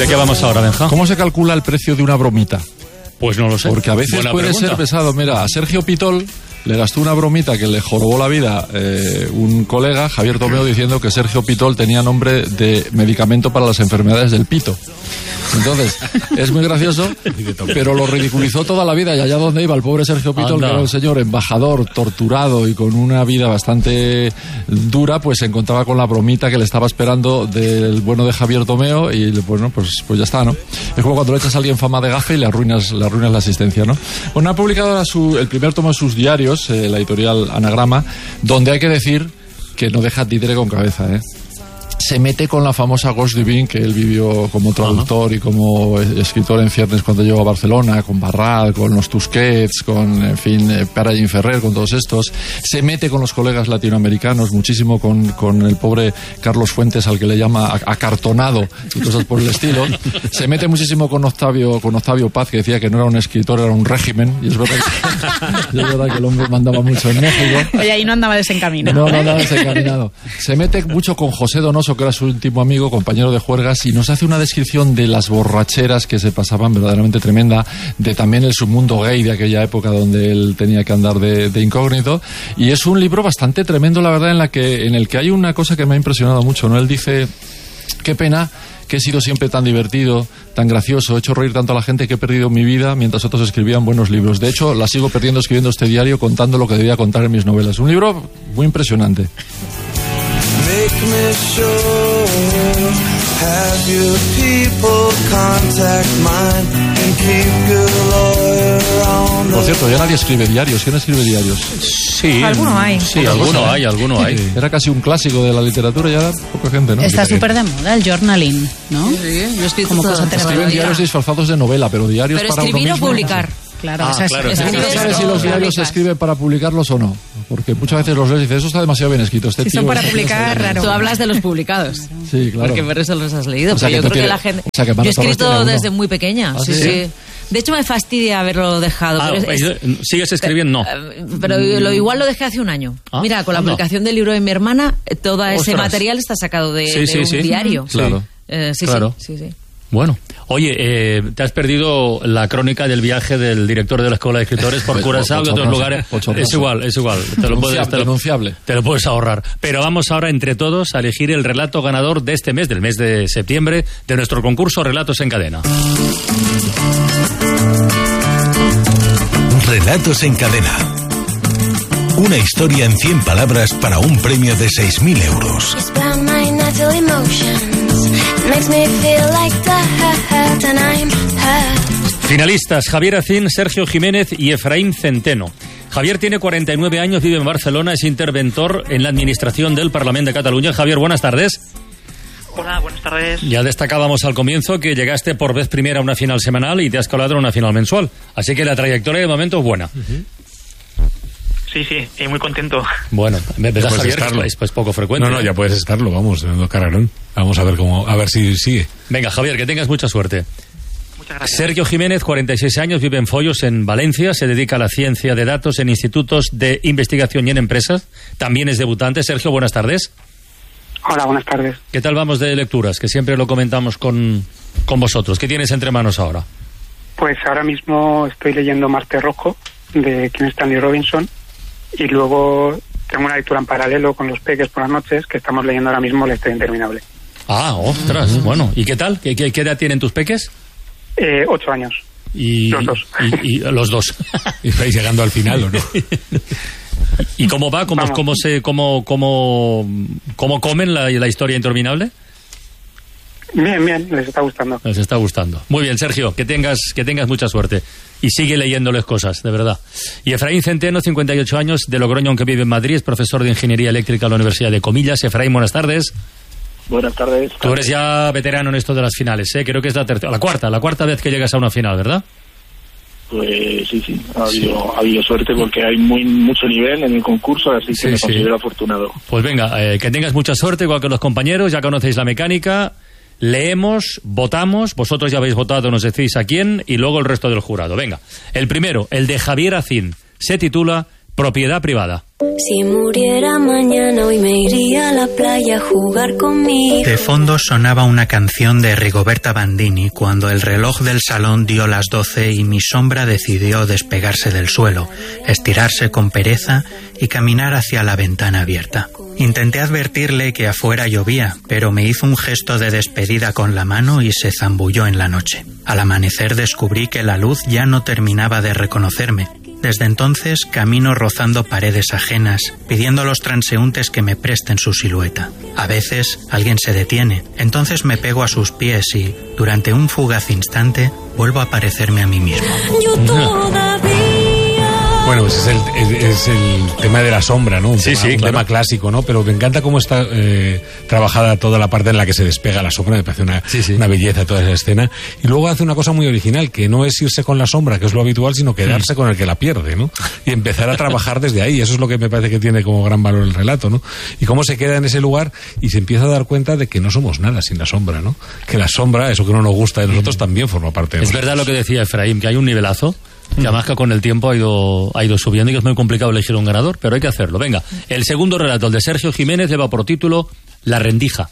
¿De qué vamos ahora, Benja? ¿Cómo se calcula el precio de una bromita? Pues no lo sé. Porque a veces Buena puede pregunta. ser pesado. Mira, a Sergio Pitol le gastó una bromita que le jorobó la vida un colega, Javier Tomeo, diciendo que Sergio Pitol tenía nombre de medicamento para las enfermedades del pito. Entonces, es muy gracioso, pero lo ridiculizó toda la vida. Y allá donde iba el pobre Sergio Pitol, Anda. que era un señor embajador, torturado y con una vida bastante dura, pues se encontraba con la bromita que le estaba esperando del bueno de Javier Tomeo y bueno, pues ya está, ¿no? Es como cuando le echas a alguien fama de gafe y le arruinas la asistencia, ¿no? Bueno, ha publicado ahora el primer tomo de sus diarios, la editorial Anagrama, donde hay que decir que no deja títere con cabeza, ¿eh? Se mete con la famosa Ghost Divine, que él vivió como traductor y como escritor en ciernes cuando llegó a Barcelona, con Barral, con los Tusquets, con, en fin, Pere Ferrer, con todos estos. Se mete con los colegas latinoamericanos, muchísimo con el pobre Carlos Fuentes, al que le llama acartonado y cosas por el estilo. Se mete muchísimo con Octavio Paz, que decía que no era un escritor, era un régimen, y es verdad que el hombre mandaba mucho en México. Oye, ahí no andaba desencaminado. No andaba desencaminado. Se mete mucho con José Donoso, que era su íntimo amigo, compañero de juergas, y nos hace una descripción de las borracheras que se pasaban verdaderamente tremenda, de también el submundo gay de aquella época donde él tenía que andar de incógnito, y es un libro bastante tremendo, la verdad, en el que hay una cosa que me ha impresionado mucho, ¿no? Él dice, qué pena que he sido siempre tan divertido, tan gracioso, he hecho reír tanto a la gente que he perdido mi vida mientras otros escribían buenos libros. De hecho, la sigo perdiendo escribiendo este diario, contando lo que debía contar en mis novelas. Un libro muy impresionante. Make me sure, have your people contact mine and keep your lawyer on the... Por cierto, ya nadie escribe diarios. ¿Quién escribe diarios? Sí. Alguno hay. Sí, alguno hay. Era casi un clásico de la literatura y ahora poca gente, ¿no? Está súper de moda el journaling, ¿no? Sí, yo estoy Como cosa Escriben diarios disfrazados de novela, pero diarios Pero para uno escribir o mismo, publicar. Claro, Ah, o sea, claro, es sí. No escribir- sabes si los diarios se escriben para publicarlos o no, porque muchas veces los lees y dices, eso está demasiado bien escrito. Este Si tío son para es- publicar, raro. Tú hablas de los publicados. Sí, claro. Porque por eso los has leído. O sea, pero que yo tú creo que tienes- la gente... o sea, que yo he Manuel Torres escrito tiene uno. desde muy pequeña. ¿Ah, sí, sí? sí. De hecho, me fastidia haberlo dejado. Ah, pero ¿sigues escribiendo? No. Pero igual lo dejé hace un año. Ah, Mira, con la anda. publicación del libro de mi hermana, todo ese Ostras. material está sacado de un diario. Claro. Sí, Claro. sí. Bueno, oye, te has perdido la crónica del viaje del director de la Escuela de Escritores por Curazao y otros lugares. Es igual. Denunciable. Te lo puedes ahorrar. Pero vamos ahora entre todos a elegir el relato ganador de este mes, del mes de septiembre, de nuestro concurso Relatos en Cadena. Relatos en Cadena. Una historia en 100 palabras para un premio de 6.000 euros. Finalistas: Javier Acín, Sergio Jiménez y Efraín Centeno. Javier tiene 49 años, vive en Barcelona, es interventor en la administración del Parlamento de Cataluña. Javier, buenas tardes. Hola, buenas tardes. Ya destacábamos al comienzo que llegaste por vez primera a una final semanal y te has colado a una final mensual. Así que la trayectoria de momento es buena. Sí, muy contento. Bueno, ¿verdad, puedes Javier? estarlo. Es poco frecuente. No, ya puedes estarlo, vamos, carrerón. Vamos a ver si sigue. Venga, Javier, que tengas mucha suerte. Muchas gracias. Sergio Jiménez, 46 años, vive en Follos, en Valencia, se dedica a la ciencia de datos en institutos de investigación y en empresas. También es debutante. Sergio, buenas tardes. Hola, buenas tardes. ¿Qué tal vamos de lecturas? Que siempre lo comentamos con vosotros. ¿Qué tienes entre manos ahora? Pues ahora mismo estoy leyendo Marte Rojo, de Kim Stanley Robinson, y luego tengo una lectura en paralelo con los peques por las noches, que estamos leyendo ahora mismo La Historia Interminable. Ah, ostras, bueno. ¿Y qué tal? ¿Qué edad tienen tus peques? 8 años. Y Los dos. Y los dos. ¿Y estáis llegando al final o no? ¿Y cómo va? ¿Cómo comen la historia interminable? Bien, les está gustando. Les está gustando. Muy bien, Sergio, que tengas mucha suerte. Y sigue leyéndoles cosas, de verdad. Y Efraín Centeno, 58 años, de Logroño, aunque vive en Madrid, es profesor de Ingeniería Eléctrica en la Universidad de Comillas. Efraín, buenas tardes. Buenas tardes. Tú eres ya veterano en esto de las finales, ¿eh? Creo que es la cuarta vez que llegas a una final, ¿verdad? Pues sí, ha habido suerte porque hay mucho nivel en el concurso, así que me considero afortunado. Pues venga, que tengas mucha suerte, igual que los compañeros, ya conocéis la mecánica, leemos, votamos, vosotros ya habéis votado, nos decís a quién, y luego el resto del jurado. Venga, el primero, el de Javier Acín, se titula Propiedad Privada. Si muriera mañana hoy me iría a la playa a jugar conmigo. De fondo sonaba una canción de Rigoberta Bandini cuando el reloj del salón dio las 12 y mi sombra decidió despegarse del suelo, estirarse con pereza y caminar hacia la ventana abierta. Intenté advertirle que afuera llovía, pero me hizo un gesto de despedida con la mano y se zambulló en la noche. Al amanecer descubrí que la luz ya no terminaba de reconocerme. Desde entonces camino rozando paredes ajenas, pidiendo a los transeúntes que me presten su silueta. A veces alguien se detiene, entonces me pego a sus pies y, durante un fugaz instante, vuelvo a parecerme a mí mismo. Bueno, pues es el tema de la sombra, ¿no? Un tema clásico, ¿no? Pero me encanta cómo está trabajada toda la parte en la que se despega la sombra. Me parece una belleza toda esa escena. Y luego hace una cosa muy original, que no es irse con la sombra, que es lo habitual, sino quedarse con el que la pierde, ¿no? Y empezar a trabajar desde ahí. Eso es lo que me parece que tiene como gran valor el relato, ¿no? Y cómo se queda en ese lugar y se empieza a dar cuenta de que no somos nada sin la sombra, ¿no? Que la sombra, eso que no nos gusta de nosotros, también forma parte de nosotros. Es verdad lo que decía Efraín, que hay un nivelazo que además que con el tiempo ha ido subiendo y que es muy complicado elegir un ganador, pero hay que hacerlo. Venga, el segundo relato, el de Sergio Jiménez, lleva por título La rendija.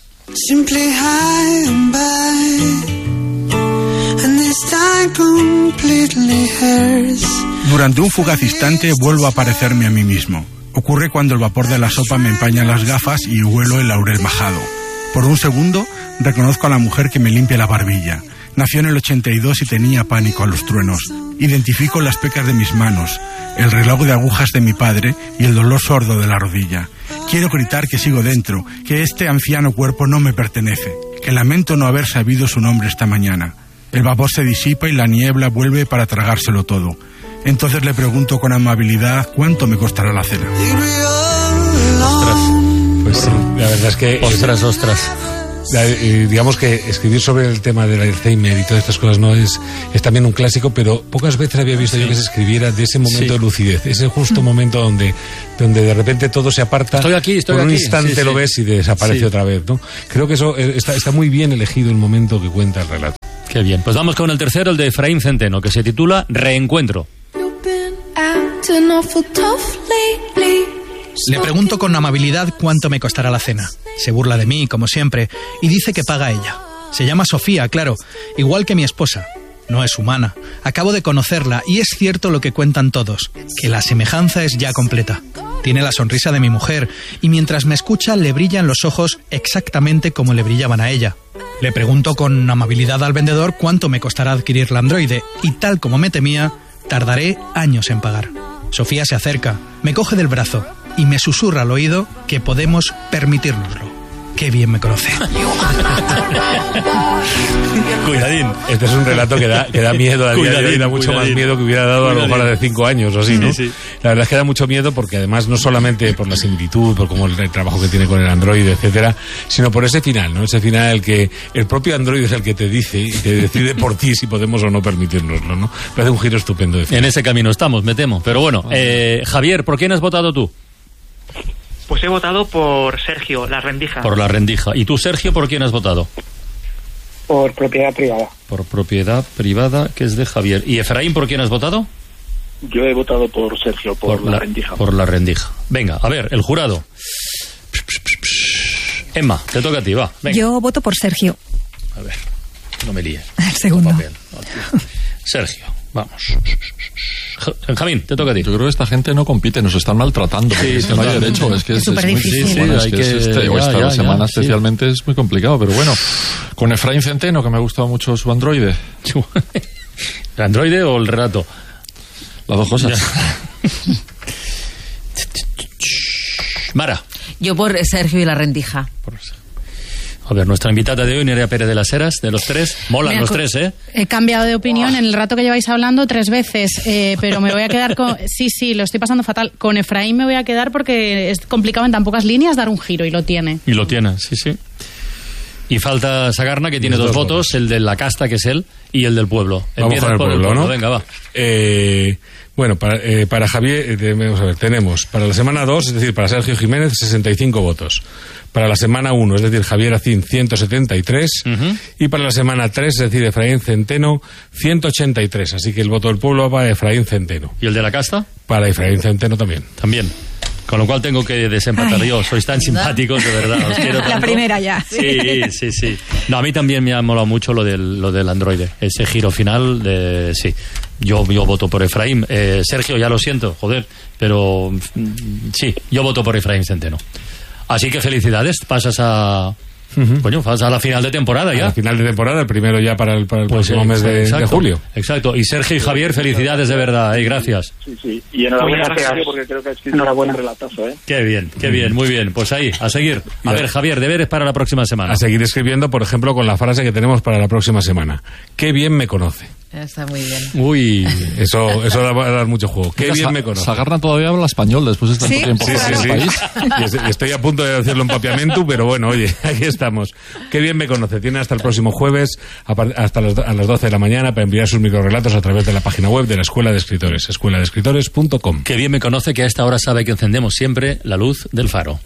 Durante un fugaz instante vuelvo a parecerme a mí mismo. Ocurre cuando el vapor de la sopa me empaña las gafas y huelo el laurel majado. Por un segundo reconozco a la mujer que me limpia la barbilla. Nació en el 82 y tenía pánico a los truenos. Identifico las pecas de mis manos, el reloj de agujas de mi padre y el dolor sordo de la rodilla. Quiero gritar que sigo dentro, que este anciano cuerpo no me pertenece, que lamento no haber sabido su nombre esta mañana. El vapor se disipa y la niebla vuelve para tragárselo todo. Entonces le pregunto con amabilidad cuánto me costará la cena. Pues sí, la verdad es que... Ostras. Digamos que escribir sobre el tema del Alzheimer y todas estas cosas no es también un clásico, pero pocas veces había visto yo que se escribiera de ese momento de lucidez, ese justo momento donde de repente todo se aparta. Estoy aquí. Por un instante lo ves y desaparece otra vez, ¿no? Creo que eso está muy bien elegido el momento que cuenta el relato. Qué bien. Pues vamos con el tercero, el de Efraín Centeno, que se titula Reencuentro. Le pregunto con amabilidad cuánto me costará la cena. Se burla de mí, como siempre, y dice que paga ella. Se llama Sofía, claro, igual que mi esposa. No es humana. Acabo de conocerla y es cierto lo que cuentan todos, que la semejanza es ya completa. Tiene la sonrisa de mi mujer y mientras me escucha le brillan los ojos exactamente como le brillaban a ella. Le pregunto con amabilidad al vendedor cuánto me costará adquirir la androide y tal como me temía, tardaré años en pagar. Sofía se acerca, me coge del brazo y me susurra al oído que podemos permitírnoslo. Qué bien me conoce. Cuidadín. Este es un relato que da miedo a día de hoy, da mucho más miedo que hubiera dado a lo mejor hace 5 años o así, ¿no? Sí. La verdad es que da mucho miedo porque además no solamente por la similitud, por cómo el trabajo que tiene con el androide, etcétera, sino por ese final, ¿no? Ese final el que el propio androide es el que te dice y te decide por ti si podemos o no permitirnoslo, ¿no? Me hace un giro estupendo de final. En ese camino estamos, me temo. Pero bueno, Javier, ¿por quién has votado tú? Pues he votado por Sergio, La rendija. Por La rendija. ¿Y tú, Sergio, por quién has votado? Por propiedad privada. Por propiedad privada, que es de Javier. ¿Y Efraín, por quién has votado? Yo he votado por Sergio, por La rendija. Por La rendija. Venga, a ver, el jurado. Emma, te toca a ti, va. Venga. Yo voto por Sergio. A ver, no me líes. El segundo. Sergio, vamos. Benjamín, te toca a ti. Yo creo que esta gente no compite, nos están maltratando. Sí, es que no hay derecho. Es que es súper difícil. Esta semana especialmente es muy complicado, pero bueno. Con Efraín Centeno, que me ha gustado mucho su androide. ¿El androide o el relato? Las dos cosas. Mara. Yo por Sergio y La rendija. A ver, nuestra invitada de hoy, Nerea Pérez de las Heras, de los tres. Molan los tres, ¿eh? He cambiado de opinión en el rato que lleváis hablando 3 veces, pero me voy a quedar con... Sí, lo estoy pasando fatal. Con Efraín me voy a quedar porque es complicado en tan pocas líneas dar un giro, y lo tiene. Y lo tiene, sí. Y falta Sagarna, que tiene 2 votos, el de la casta, que es él, y el del pueblo. Vamos con el pueblo, ¿no? Venga, va. Bueno, para Javier, vamos a ver, tenemos para la semana 2, es decir, para Sergio Jiménez, 65 votos. Para la semana 1, es decir, Javier Acín, 173. Y para la semana 3, es decir, Efraín Centeno, 183. Así que el voto del pueblo va para Efraín Centeno. ¿Y el de la casta? Para Efraín Centeno también. También. Con lo cual tengo que desempatar yo. Sois tan simpáticos, de verdad. Os quiero tanto. La primera ya. Sí. No, a mí también me ha molado mucho lo del androide. Ese giro final, sí. Yo voto por Efraín. Sergio, ya lo siento, joder. Pero sí, yo voto por Efraín Centeno. Así que felicidades. Pasas a la final de temporada ya. A la final de temporada, el primero ya para el próximo mes de julio. Exacto. Y Sergio y Javier, felicidades de verdad, gracias. Sí. Y enhorabuena, Sergio, porque creo que ha escrito un relatazo, Qué bien, muy bien. Pues ahí, a seguir. A ver, Javier, deberes para la próxima semana. A seguir escribiendo, por ejemplo, con la frase que tenemos para la próxima semana. Qué bien me conoce. Está muy bien. Uy, eso va a dar mucho juego. Qué bien me conoce. Sagarna todavía habla español después de tanto tiempo en el país. Y estoy a punto de hacerlo en papiamento, pero bueno, oye, ahí estamos. Qué bien me conoce. Tiene hasta el próximo jueves, hasta a las 12 de la mañana, para enviar sus microrelatos a través de la página web de la Escuela de Escritores, escueladeescritores.com. Qué bien me conoce que a esta hora sabe que encendemos siempre la luz del faro.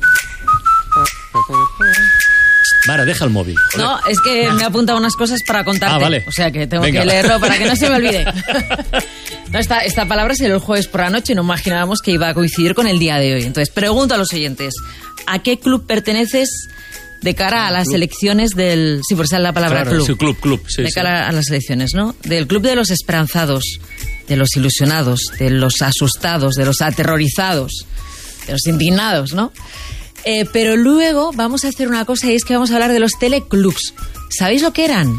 Mara, deja el móvil. Joder. No, es que me he apuntado unas cosas para contarte. Vale. O sea que tengo que leerlo para que no se me olvide. No, esta palabra se dio el jueves por la noche y no imaginábamos que iba a coincidir con el día de hoy. Entonces, pregunto a los oyentes, ¿a qué club perteneces de cara a las elecciones del... Sí, por eso es la palabra club. Sí, club. Sí, de cara a las elecciones, ¿no? Del club de los esperanzados, de los ilusionados, de los asustados, de los aterrorizados, de los indignados, ¿no? Pero luego vamos a hacer una cosa y es que vamos a hablar de los teleclubs. ¿Sabéis lo que eran?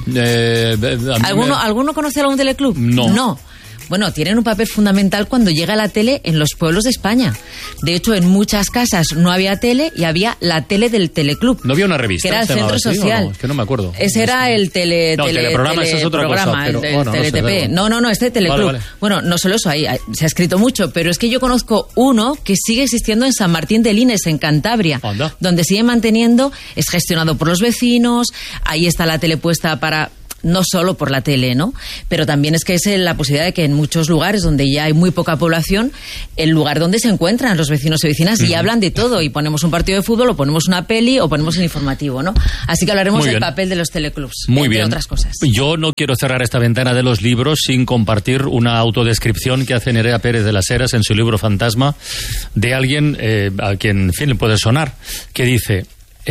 ¿Alguno conoce algún teleclub? No. Bueno, tienen un papel fundamental cuando llega la tele en los pueblos de España. De hecho, en muchas casas no había tele y había la tele del teleclub. ¿No había una revista? Que era el centro social. No? Es que no me acuerdo. Ese era el teleprograma, eso es otra cosa. El TeleTP. No, este teleclub. Vale. Bueno, no solo eso, ahí se ha escrito mucho, pero es que yo conozco uno que sigue existiendo en San Martín de Lines, en Cantabria, donde sigue manteniendo, es gestionado por los vecinos, ahí está la tele puesta para... No solo por la tele, ¿no? Pero también es que es la posibilidad de que en muchos lugares donde ya hay muy poca población, el lugar donde se encuentran los vecinos y vecinas y hablan de todo. Y ponemos un partido de fútbol, o ponemos una peli, o ponemos el informativo, ¿no? Así que hablaremos del papel de los teleclubs. Muy bien. Otras cosas. Yo no quiero cerrar esta ventana de los libros sin compartir una autodescripción que hace Nerea Pérez de las Heras en su libro Fantasma, de alguien a quien, en fin, le puede sonar, que dice...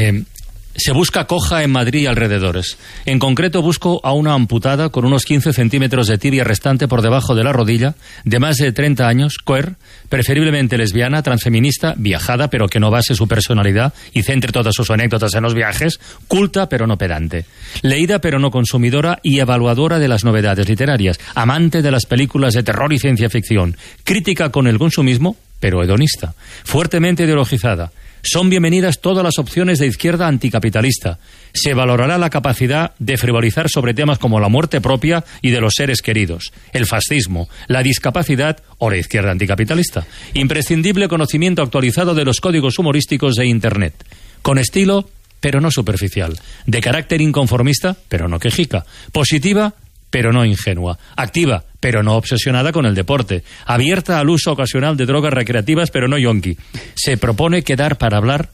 Se busca coja en Madrid y alrededores. En concreto busco a una amputada con unos 15 centímetros de tibia restante por debajo de la rodilla, de más de 30 años, queer, preferiblemente lesbiana, transfeminista, viajada, pero que no base su personalidad y centre todas sus anécdotas en los viajes, culta pero no pedante, leída pero no consumidora y evaluadora de las novedades literarias, amante de las películas de terror y ciencia ficción, crítica con el consumismo, pero hedonista, fuertemente ideologizada. Son bienvenidas todas las opciones de izquierda anticapitalista. Se valorará la capacidad de frivolizar sobre temas como la muerte propia y de los seres queridos, el fascismo, la discapacidad o la izquierda anticapitalista. Imprescindible conocimiento actualizado de los códigos humorísticos de Internet. Con estilo, pero no superficial. De carácter inconformista, pero no quejica. Positiva, pero no ingenua. Activa, pero no obsesionada con el deporte. Abierta al uso ocasional de drogas recreativas, pero no yonki. Se propone quedar para hablar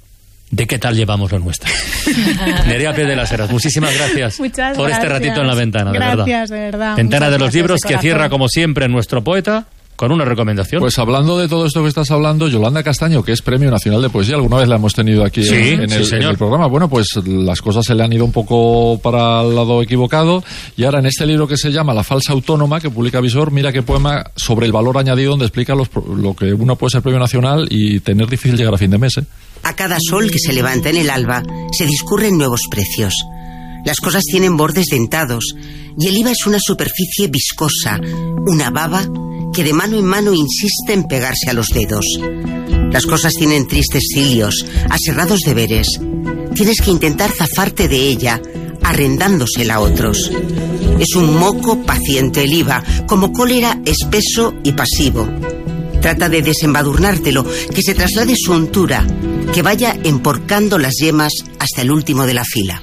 de qué tal llevamos lo nuestro. Nerea Pérez de las Heras, muchísimas gracias por este ratito en la ventana, de verdad. Gracias, de verdad. Ventana de los libros que cierra, como siempre, nuestro poeta con una recomendación. Pues hablando de todo esto que estás hablando, Yolanda Castaño, que es Premio Nacional de Poesía, alguna vez la hemos tenido aquí en el programa. Bueno, pues las cosas se le han ido un poco para el lado equivocado y ahora en este libro que se llama La falsa autónoma, que publica Visor, mira qué poema sobre el valor añadido, donde explica lo que uno puede ser Premio Nacional y tener difícil llegar a fin de mes. A cada sol que se levanta en el alba se discurren nuevos precios. Las cosas tienen bordes dentados y el IVA es una superficie viscosa, una baba que de mano en mano insiste en pegarse a los dedos. Las cosas tienen tristes cilios, aserrados deberes. Tienes que intentar zafarte de ella, arrendándosela a otros. Es un moco paciente el IVA, como cólera espeso y pasivo. Trata de desembadurnártelo, que se traslade su untura, que vaya emporcando las yemas hasta el último de la fila.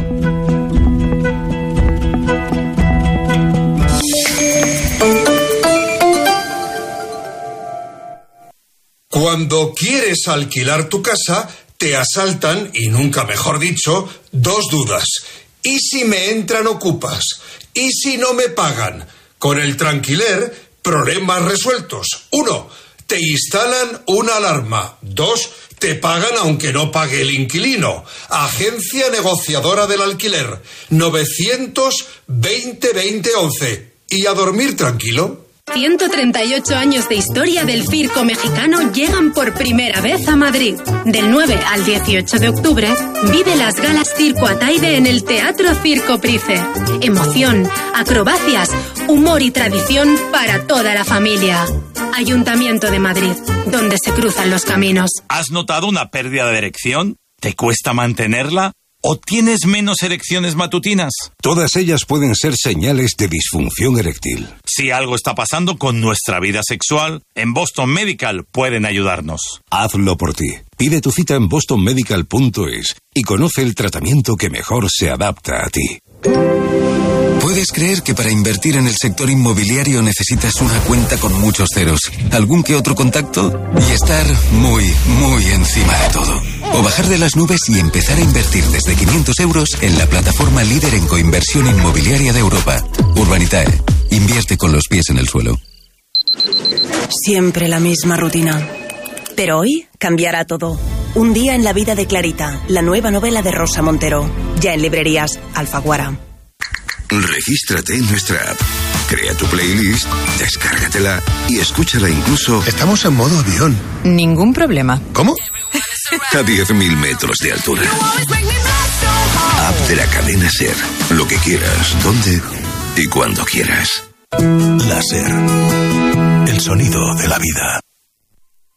Cuando quieres alquilar tu casa, te asaltan, y nunca mejor dicho, dos dudas. ¿Y si me entran ocupas? ¿Y si no me pagan? Con el Tranquiler, problemas resueltos. 1. te instalan una alarma. 2, te pagan aunque no pague el inquilino. Agencia negociadora del alquiler. 920-2011. Y a dormir tranquilo. 138 años de historia del circo mexicano llegan por primera vez a Madrid. Del 9 al 18 de octubre, vive las galas Circo Ataide en el Teatro Circo Price. Emoción, acrobacias, humor y tradición para toda la familia. Ayuntamiento de Madrid, donde se cruzan los caminos. ¿Has notado una pérdida de erección? ¿Te cuesta mantenerla? ¿O tienes menos erecciones matutinas? Todas ellas pueden ser señales de disfunción eréctil. Si algo está pasando con nuestra vida sexual, en Boston Medical pueden ayudarnos. Hazlo por ti. Pide tu cita en bostonmedical.es y conoce el tratamiento que mejor se adapta a ti. ¿Puedes creer que para invertir en el sector inmobiliario necesitas una cuenta con muchos ceros, algún que otro contacto y estar muy, muy encima de todo? O bajar de las nubes y empezar a invertir desde 500 euros en la plataforma líder en coinversión inmobiliaria de Europa, Urbanitae. Invierte con los pies en el suelo. Siempre la misma rutina. Pero hoy cambiará todo. Un día en la vida de Clarita, la nueva novela de Rosa Montero. Ya en librerías, Alfaguara. Regístrate en nuestra app. Crea tu playlist, descárgatela y escúchala incluso... Estamos en modo avión. Ningún problema. ¿Cómo? A 10.000 metros de altura. App de la cadena SER. Lo que quieras, donde y cuando quieras. La SER. El sonido de la vida.